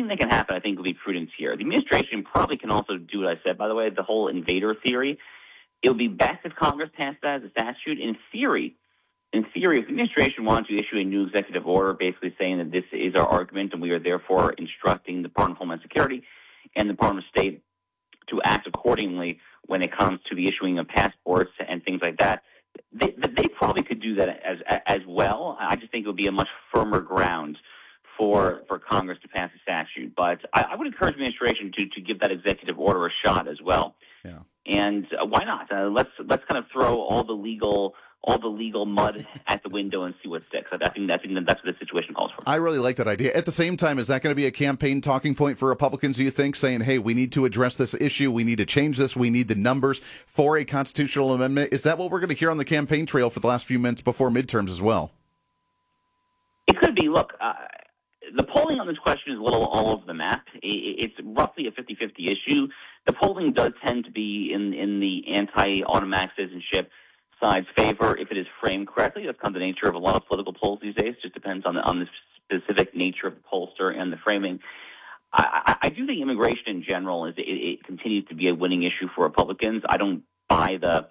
anything that can happen, I think, will be prudence here. The administration probably can also do what I said, by the way, the whole invader theory. It would be best if Congress passed that as a statute. In theory, if the administration wanted to issue a new executive order basically saying that this is our argument and we are therefore instructing the Department of Homeland Security and the Department of State to act accordingly when it comes to the issuing of passports and things like that, they probably could do that as well. I just think it would be a much firmer ground for Congress to pass a statute. But I would encourage the administration to give that executive order a shot as well. Yeah. And why not? Let's kind of throw all the legal mud at the window and see what sticks. I think that's what the situation calls for. I really like that idea. At the same time, is that going to be a campaign talking point for Republicans, do you think, saying, hey, we need to address this issue, we need to change this, we need the numbers for a constitutional amendment? Is that what we're going to hear on the campaign trail for the last few minutes before midterms as well? It could be. Look, the polling on this question is a little all over the map. It's roughly a 50-50 issue. The polling does tend to be in the anti-automatic citizenship side's favor if it is framed correctly. That's kind of the nature of a lot of political polls these days. It just depends on the specific nature of the pollster and the framing. I do think immigration in general it continues to be a winning issue for Republicans. I don't buy the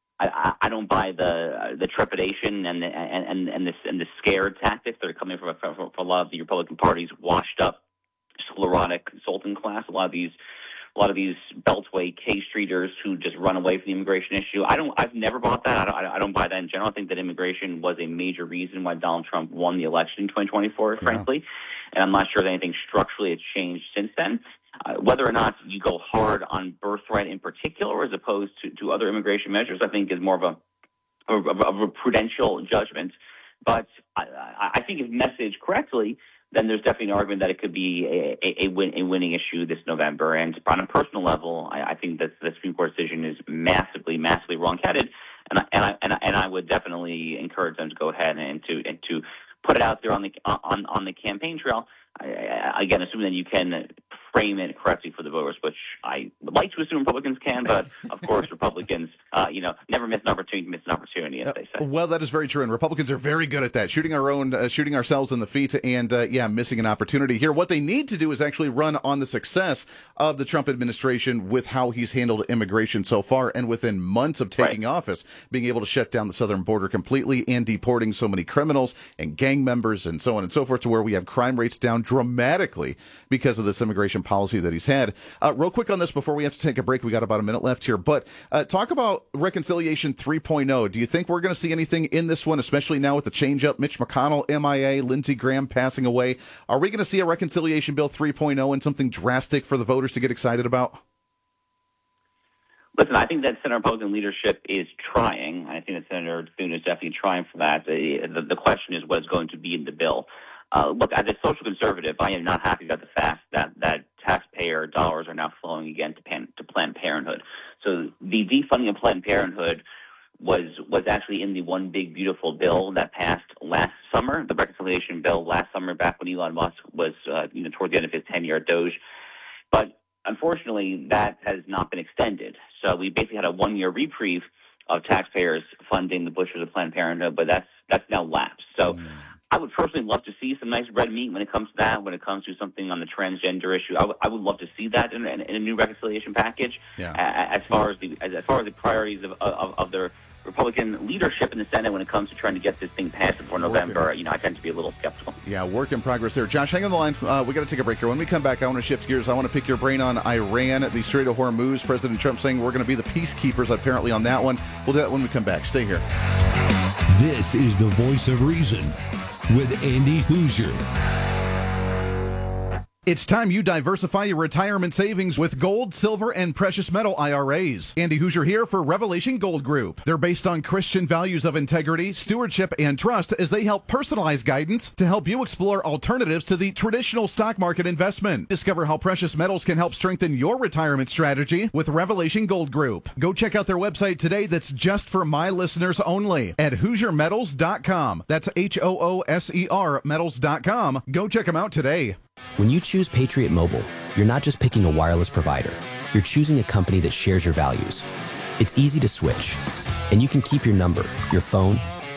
trepidation and the scared tactics that are coming from a lot of the Republican Party's washed up sclerotic consultant class. A lot of these Beltway K Streeters who just run away from the immigration issue. I've never bought that. I don't buy that in general. I think that immigration was a major reason why Donald Trump won the election in 2024, frankly. And I'm not sure that anything structurally has changed since then. Whether or not you go hard on birthright in particular as opposed to other immigration measures, I think is more of a prudential judgment. But I think if messaged correctly, then there's definitely an argument that it could be a winning issue this November. And on a personal level, I think that the Supreme Court decision is massively wrong-headed, and I would definitely encourage them to go ahead and to put it out there on the campaign trail. Again, assuming that you can frame it correctly for the voters, which I would like to assume Republicans can, but of course Republicans, never miss an opportunity, as they say. Well, that is very true, and Republicans are very good at that, shooting ourselves in the feet, and missing an opportunity here. What they need to do is actually run on the success of the Trump administration with how he's handled immigration so far, and within months of taking office, being able to shut down the southern border completely and deporting so many criminals and gang members and so on and so forth, to where we have crime rates down dramatically because of this immigration policy that he's had. Real quick on this before we have to take a break, we got about a minute left here, but talk about Reconciliation 3.0. Do you think we're going to see anything in this one, especially now with the change-up, Mitch McConnell, MIA, Lindsey Graham passing away? Are we going to see a Reconciliation Bill 3.0 and something drastic for the voters to get excited about? Listen, I think that Senate Republican leadership is trying. I think that Senator Thune is definitely trying for that. The question is what is going to be in the bill. Look, as a social conservative, I am not happy about the fact that taxpayer dollars are now flowing again to Planned Parenthood. So the defunding of Planned Parenthood was actually in the One Big Beautiful bill that passed last summer, the reconciliation bill last summer, back when Elon Musk was toward the end of his tenure at Doge. But unfortunately, that has not been extended. So we basically had a 1-year reprieve of taxpayers funding the butchers of Planned Parenthood, but that's now lapsed. So I would personally love to see some nice red meat when it comes to that, when it comes to something on the transgender issue. I would love to see that in a new reconciliation package. As far as the priorities of the Republican leadership in the Senate when it comes to trying to get this thing passed before November, I tend to be a little skeptical. Yeah, work in progress there. Josh, hang on the line. We got to take a break here. When we come back, I want to shift gears. I want to pick your brain on Iran, the Strait of Hormuz. President Trump saying we're going to be the peacekeepers, apparently, on that one. We'll do that when we come back. Stay here. This is the Voice of Reason with Andy Hoosier. It's time you diversify your retirement savings with gold, silver, and precious metal IRAs. Andy Hoosier here for Revelation Gold Group. They're based on Christian values of integrity, stewardship, and trust as they help personalize guidance to help you explore alternatives to the traditional stock market investment. Discover how precious metals can help strengthen your retirement strategy with Revelation Gold Group. Go check out their website today that's just for my listeners only at HoosierMetals.com. That's HOOSER metals.com. Go check them out today. When you choose Patriot Mobile, you're not just picking a wireless provider. You're choosing a company that shares your values. It's easy to switch, and you can keep your number, your phone,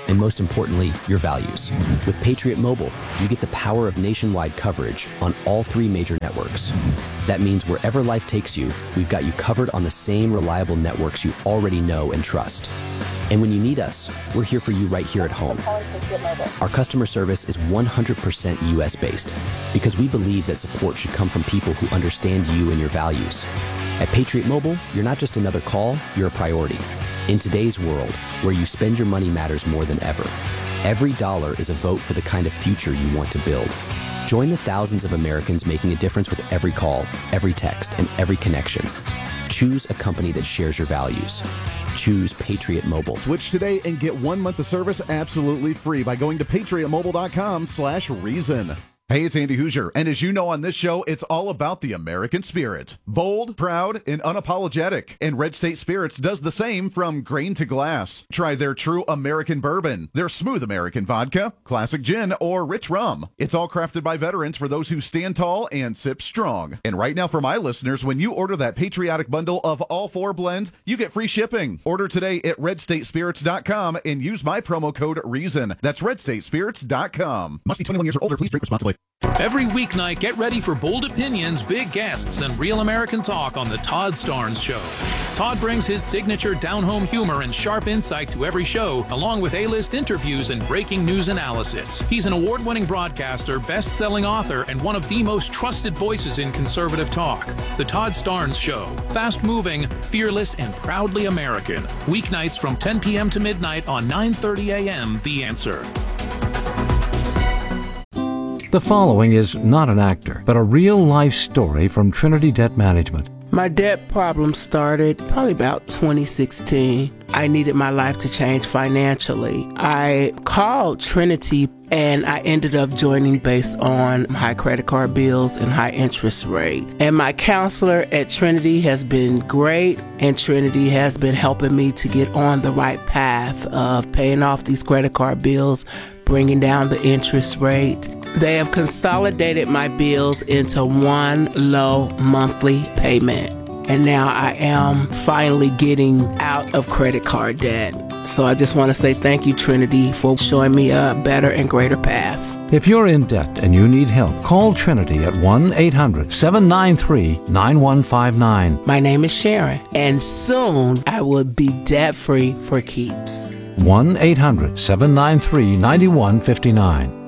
and most importantly, your values. With Patriot Mobile, you get the power of nationwide coverage on all 3 major networks. That means wherever life takes you, we've got you covered on the same reliable networks you already know and trust. And when you need us, we're here for you right here at home. Our customer service is 100% US-based because we believe that support should come from people who understand you and your values. At Patriot Mobile, you're not just another call, you're a priority. In today's world, where you spend your money matters more than ever, every dollar is a vote for the kind of future you want to build. Join the thousands of Americans making a difference with every call, every text, and every connection. Choose a company that shares your values. Choose Patriot Mobile. Switch today and get 1 month of service absolutely free by going to patriotmobile.com/reason. Hey, it's Andy Hoosier, and as you know on this show, it's all about the American spirit. Bold, proud, and unapologetic. And Red State Spirits does the same from grain to glass. Try their true American bourbon, their smooth American vodka, classic gin, or rich rum. It's all crafted by veterans for those who stand tall and sip strong. And right now for my listeners, when you order that patriotic bundle of all 4 blends, you get free shipping. Order today at redstatespirits.com and use my promo code REASON. That's redstatespirits.com. Must be 21 years or older. Please drink responsibly. Every weeknight, get ready for bold opinions, big guests, and real American talk on The Todd Starnes Show. Todd brings his signature down-home humor and sharp insight to every show, along with A-list interviews and breaking news analysis. He's an award-winning broadcaster, best-selling author, and one of the most trusted voices in conservative talk. The Todd Starnes Show. Fast-moving, fearless, and proudly American. Weeknights from 10 p.m. to midnight on 9:30 a.m. The Answer. The following is not an actor, but a real-life story from Trinity Debt Management. My debt problem started probably about 2016. I needed my life to change financially. I called Trinity and I ended up joining based on high credit card bills and high interest rate. And my counselor at Trinity has been great, and Trinity has been helping me to get on the right path of paying off these credit card bills, bringing down the interest rate. They have consolidated my bills into one low monthly payment. And now I am finally getting out of credit card debt. So I just want to say thank you, Trinity, for showing me a better and greater path. If you're in debt and you need help, call Trinity at 1-800-793-9159. My name is Sharon, and soon I will be debt-free for keeps. 1-800-793-9159.